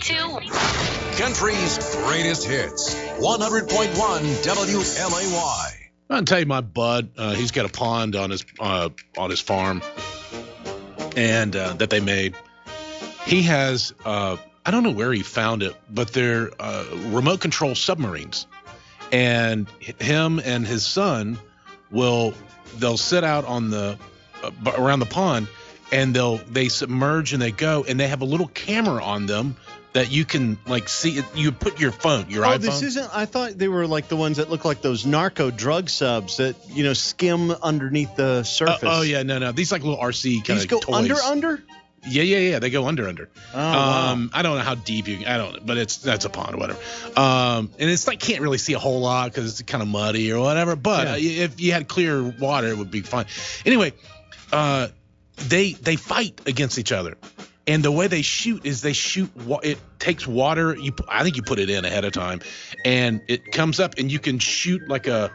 to Country's greatest hits. 100.1 WLAY. I'll tell you, my bud, he's got a pond on his farm, and that they made. He has, I don't know where he found it, but they're remote control submarines, and him and his son they'll sit out on the around the pond, and they submerge and they go, and they have a little camera on them that you can see it. You put your phone, your iPhone. This isn't. I thought they were like the ones that look like those narco drug subs that skim underneath the surface. Oh yeah, no. These like little RC kind of toys. These go under. Yeah. They go under. Oh, wow. I don't know how deep but that's a pond or whatever. And it's can't really see a whole lot because it's kind of muddy or whatever. But if you had clear water, it would be fine. Anyway, they fight against each other. And the way they shoot is it takes water. I think you put it in ahead of time, and it comes up, and you can shoot like a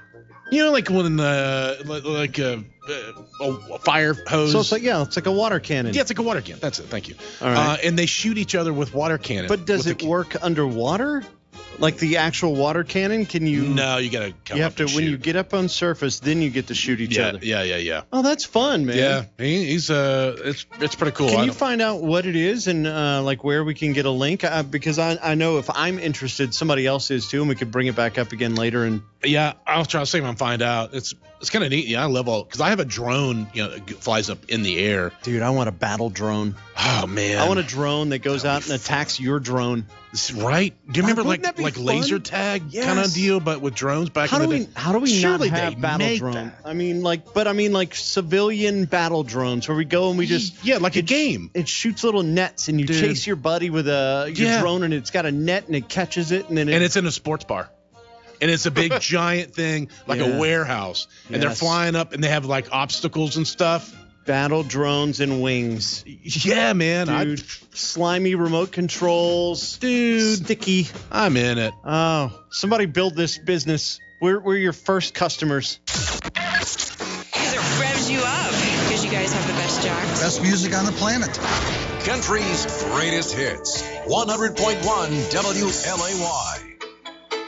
fire hose. So it's like a water cannon. Yeah, it's like a water cannon. That's it. Thank you. All right. And they shoot each other with water cannon. But does it work underwater? Like the actual water cannon? Can you? No, you gotta. You have to when you get up on surface, then you get to shoot each other. Yeah. Oh, that's fun, man. Yeah, he's it's pretty cool. Can you find out what it is and where we can get a link? Because I know if I'm interested, somebody else is too, and we could bring it back up again later. And yeah, I'll try to see if I can find out. It's kind of neat. Yeah, I love because I have a drone. Flies up in the air. Dude, I want a battle drone. Oh man, I want a drone that goes out and attacks your drone. Right? Do you remember like fun? laser tag kind of deal, but with drones back in the day? How do we Surely not have battle drone? that. I mean, civilian battle drones where we go and we just like a game. It shoots little nets and you chase your buddy with your drone and it's got a net and it catches it and then it's in a sports bar. And it's a big giant thing like a warehouse. And they're flying up and they have like obstacles and stuff. Battle drones and wings. Yeah, man. Dude, slimy remote controls. Dude. Sticky. I'm in it. Oh, somebody build this business. We're your first customers. Because it revs you up. Because you guys have the best jocks. Best music on the planet. Country's greatest hits. 100.1 WLAY.